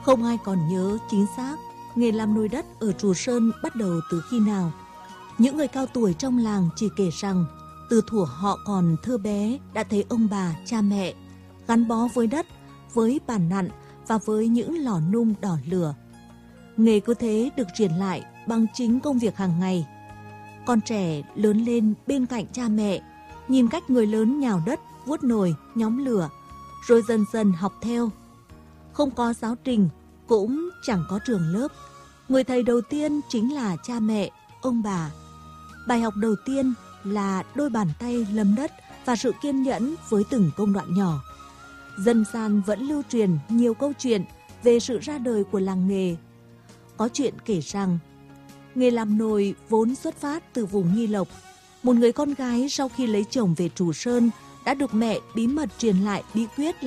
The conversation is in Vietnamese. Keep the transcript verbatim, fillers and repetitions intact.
Không ai còn nhớ chính xác nghề làm nồi đất ở Trù Sơn bắt đầu từ khi nào. Những người cao tuổi trong làng chỉ kể rằng từ thuở họ còn thơ bé đã thấy ông bà, cha mẹ gắn bó với đất, với bàn nặn và với những lò nung đỏ lửa. Nghề cứ thế được truyền lại bằng chính công việc hàng ngày. Con trẻ lớn lên bên cạnh cha mẹ, nhìn cách người lớn nhào đất, vuốt nồi, nhóm lửa, rồi dần dần học theo. Không có giáo trình, cũng chẳng có trường lớp. Người thầy đầu tiên chính là cha mẹ, ông bà. Bài học đầu tiên là đôi bàn tay lấm đất và sự kiên nhẫn với từng công đoạn nhỏ. Dân gian vẫn lưu truyền nhiều câu chuyện về sự ra đời của làng nghề. Có chuyện kể rằng, nghề làm nồi vốn xuất phát từ vùng Nghi Lộc. Một người con gái sau khi lấy chồng về Trù Sơn đã được mẹ bí mật truyền lại bí quyết